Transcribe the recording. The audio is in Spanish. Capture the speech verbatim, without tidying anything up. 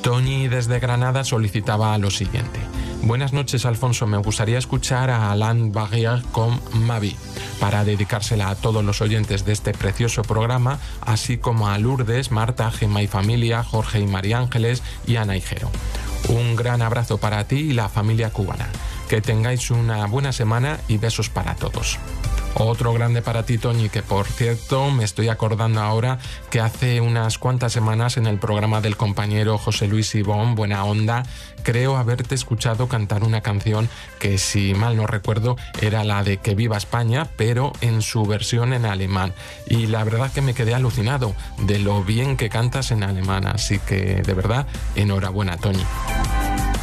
Toñi desde Granada solicitaba lo siguiente. Buenas noches, Alfonso. Me gustaría escuchar a Alain Barrière con Mavi para dedicársela a todos los oyentes de este precioso programa, así como a Lourdes, Marta, Gemma y familia, Jorge y María Ángeles y Ana y Jero. Un gran abrazo para ti y la familia cubana. Que tengáis una buena semana y besos para todos. Otro grande para ti, Toñi, que por cierto me estoy acordando ahora que hace unas cuantas semanas en el programa del compañero José Luis Ibón, Buena Onda, creo haberte escuchado cantar una canción que, si mal no recuerdo, era la de Que Viva España, pero en su versión en alemán. Y la verdad que me quedé alucinado de lo bien que cantas en alemán, así que de verdad, enhorabuena, Toñi.